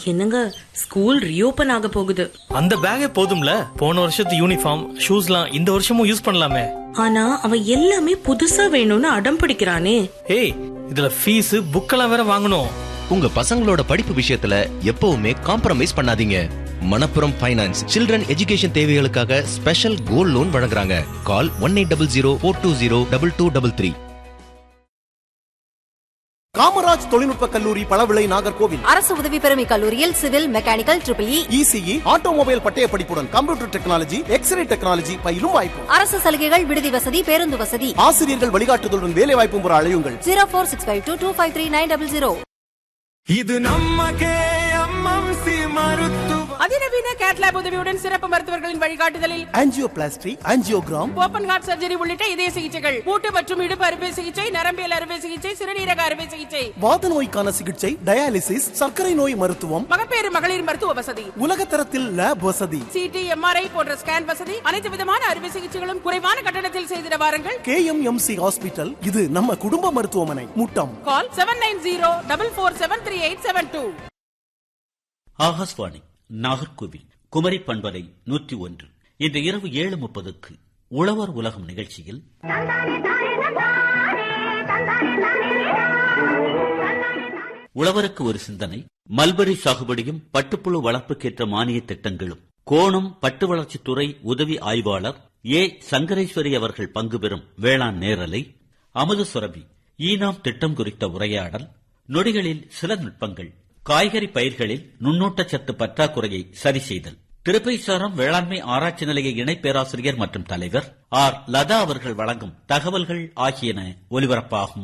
என்னங்க, school reopen ஆக போகுது. அந்த பேக்கே போதும்ல, போன வருஷத்து யூனிஃபார்ம் ஷூஸ்லாம் இந்த வருஷமும் யூஸ் பண்ணலாமே. ஆனா அவன் எல்லாமே புதுசா வேணும்னு அடம் பிடிக்கிறானே. ஏய், இதுல ஃபீஸ் புக்கெல்லாம் வேற வாங்கணும். உங்க பசங்களோட படிப்பு விஷயத்துல எப்பவுமே காம்ப்ரமைஸ் பண்ணாதீங்க. மணப்புரம் ஃபைனான்ஸ் சில்ட்ரன் எஜுகேஷன் தேவைகளுக்காக ஸ்பெஷல் கோல்ட் லோன் வழங்குறாங்க. கால் 1800-420-2233. காமராஜ் தொழில்நுட்ப கல்லூரி பழவிளை நாகர்கோவில். அரசு உதவி பெறும் கல்லூரியில் civil, mechanical, EEE, ECE, automobile பட்டய படிப்புடன் கம்ப்யூட்டர் டெக்னாலஜி, எக்ஸ்ரே டெக்னாலஜி பயிலும் வாய்ப்பு. அரசு சலுகைகள், விடுதி வசதி, பேருந்து வசதி. ஆசிரியர்கள் வழிகாட்டுதலுடன் வேலை வாய்ப்பும் பெற அழையுங்கள். 0465225390. இது நம்ம KMMC மருத்துவ அதிநவீன கேட்லாப் உதவியுடன் சிறப்பு மருத்துவர்களின் வழிகாட்டுதலில் angioplasty, angiogram, open heart surgery உள்ளிட்ட இதய சிகிச்சைகள், மூட்டு மற்றும் இடுப்பு அறுவை சிகிச்சை, நரம்பியல் அறுவை சிகிச்சை, சிறுநீரக அறுவை சிகிச்சை, வாத நோய்க்கான சிகிச்சை, டயாலிசிஸ், சர்க்கரை நோய் மருத்துவம், மகப்பேறு மகளிர் மருத்துவ வசதி, உலகத்தரத்தில் லேப் வசதி, CT, MRI போன்ற ஸ்கேன் வசதி, அனைத்து விதமான அறுவை சிகிச்சைகளும் குறைவான கட்டணத்தில் செய்திட வாருங்கள். KMMC ஹாஸ்பிட்டல், இது நம்ம குடும்ப மருத்துவமனை, முட்டம். கால் 7904473872. ஆகாஷ்வாணி நாகர்கோவில் குமரி பண்பலை 101. இன்று இரவு 7:30 உழவர் உலகம் நிகழ்ச்சியில் உழவருக்கு ஒரு சிந்தனை, மல்பரி சாகுபடியும் பட்டுப்புழு வளர்ப்புக்கேற்ற மானிய திட்டங்களும், கோணம் பட்டு வளர்ச்சித்துறை உதவி ஆய்வாளர் A. சங்கரேஸ்வரி அவர்கள் பங்கு பெறும் வேளாண் நேரலை, அமுத சுரபி ஈனாம் திட்டம் குறித்த உரையாடல், நொடிகளில் சில நுட்பங்கள், காய்கறி பயிர்களில் நுண்ணூட்டச்சத்து பற்றாக்குறையை சரி செய்தல், திருப்பைசாரம் வேளாண்மை ஆராய்ச்சி நிலைய இணை பேராசிரியர் மற்றும் தலைவர் R. லதா அவர்கள் வழங்கும் தகவல்கள் ஆகியன ஒலிபரப்பாகும்.